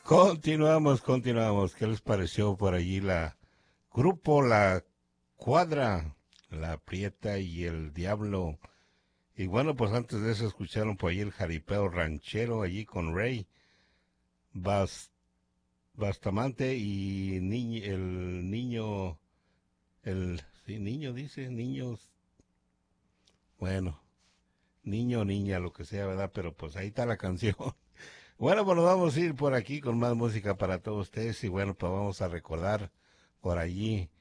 Continuamos. ¿Qué les pareció por allí la cuadra, la Prieta y el Diablo? Y bueno, pues antes de eso escucharon por ahí el jaripeo ranchero allí con Rey Bas, Bastamante y el niño, sí, niño dice, niños, bueno, niño o niña, lo que sea, ¿verdad? Pero pues ahí está la canción. Bueno, pues nos vamos a ir por aquí con más música para todos ustedes y bueno, pues vamos a recordar por allí